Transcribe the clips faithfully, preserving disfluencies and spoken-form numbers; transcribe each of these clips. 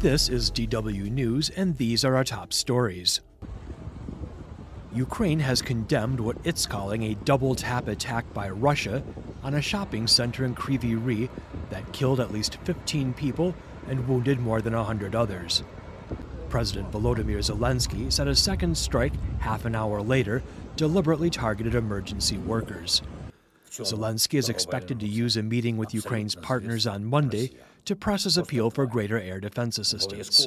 This is D W News, and these are our top stories. Ukraine has condemned what it's calling a double-tap attack by Russia on a shopping center in Kryvyi Rih that killed at least fifteen people and wounded more than one hundred others. President Volodymyr Zelensky said a second strike half an hour later deliberately targeted emergency workers. Zelensky is expected to use a meeting with Ukraine's partners on Monday to press his appeal for greater air defense assistance.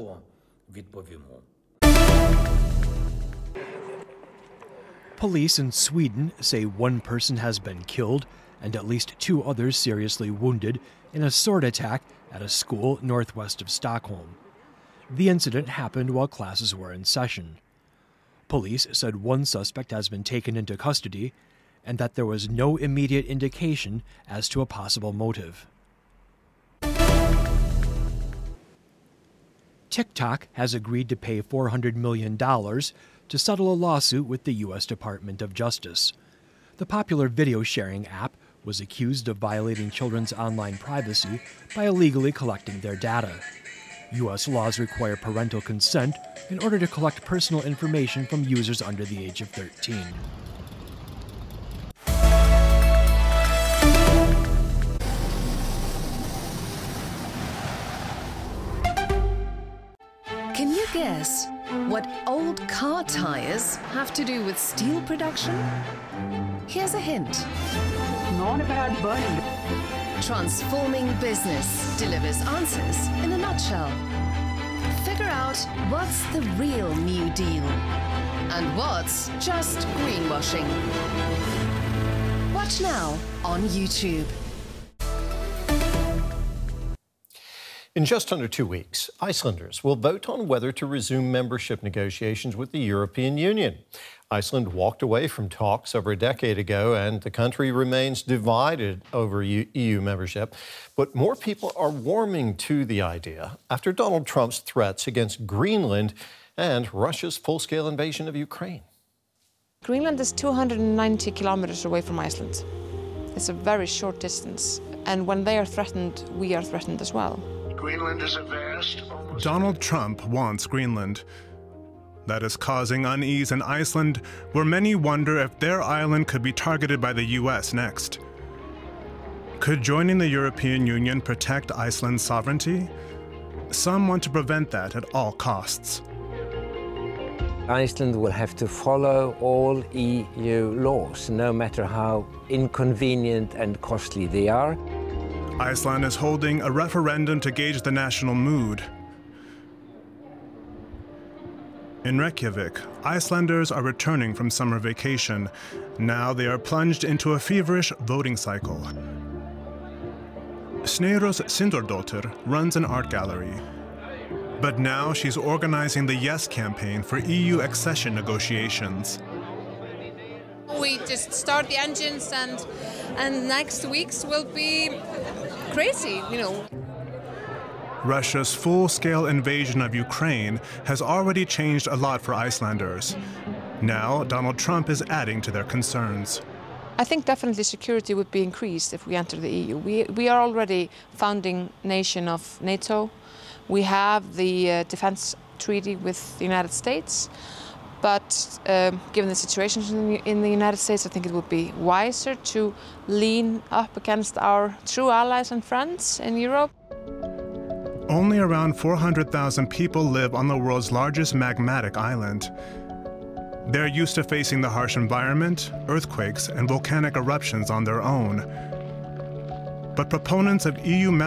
Police in Sweden say one person has been killed and at least two others seriously wounded in a sword attack at a school northwest of Stockholm. The incident happened while classes were in session. Police said one suspect has been taken into custody and that there was no immediate indication as to a possible motive. TikTok has agreed to pay four hundred million dollars to settle a lawsuit with the U S Department of Justice. The popular video-sharing app was accused of violating children's online privacy by illegally collecting their data. U S laws require parental consent in order to collect personal information from users under the age of thirteen. Can you guess what old car tires have to do with steel production? Here's a hint. Not about burning. Transforming Business delivers answers in a nutshell. Figure out what's the real New Deal and what's just greenwashing. Watch now on YouTube. In just under two weeks, Icelanders will vote on whether to resume membership negotiations with the European Union. Iceland walked away from talks over a decade ago, and the country remains divided over E U membership. But more people are warming to the idea after Donald Trump's threats against Greenland and Russia's full-scale invasion of Ukraine. Greenland is two hundred ninety kilometers away from Iceland. It's a very short distance, and when they are threatened, we are threatened as well. Greenland is a vast, almost... Donald Trump wants Greenland. That is causing unease in Iceland, where many wonder if their island could be targeted by the U S next. Could joining the European Union protect Iceland's sovereignty? Some want to prevent that at all costs. Iceland will have to follow all E U laws, no matter how inconvenient and costly they are. Iceland is holding a referendum to gauge the national mood. In Reykjavik, Icelanders are returning from summer vacation. Now they are plunged into a feverish voting cycle. Sneyrós Sindordóttir runs an art gallery. But now she's organizing the Yes campaign for E U accession negotiations. We just start the engines, and and next weeks will be crazy, you know. Russia's full-scale invasion of Ukraine has already changed a lot for Icelanders. Now, Donald Trump is adding to their concerns. I think definitely security would be increased if we enter the E U. We, we are already founding nation of NATO. We have the uh, defense treaty with the United States. But um, given the situation in the, in the United States, I think it would be wiser to lean up against our true allies and friends in Europe. Only around four hundred thousand people live on the world's largest magmatic island. They're used to facing the harsh environment, earthquakes, and volcanic eruptions on their own. But proponents of E U membership